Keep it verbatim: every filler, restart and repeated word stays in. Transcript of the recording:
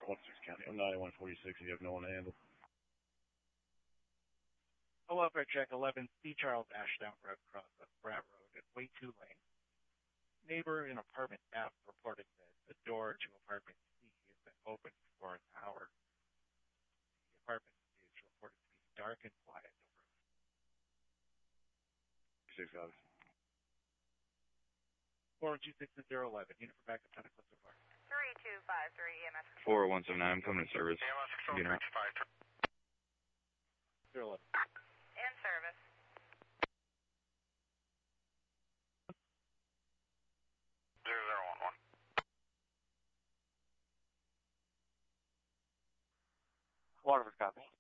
one six County. I'm ninety-one forty-six. You have no one to handle. Hello, for check eleven C. Charles Ashdown Road, across the Pratt Road at Way two Lane. Neighbor in apartment F reported that the door to apartment C has been open for an hour. The apartment is reported to be dark and quiet. Six guys. four one two six zero one one. Unit for backup, ten o'clock so far. three two five three E M S. four one seven nine, I'm coming to service. E M S control You know. three two five three. zero eleven. In service. Zero zero one one. Waterford copy.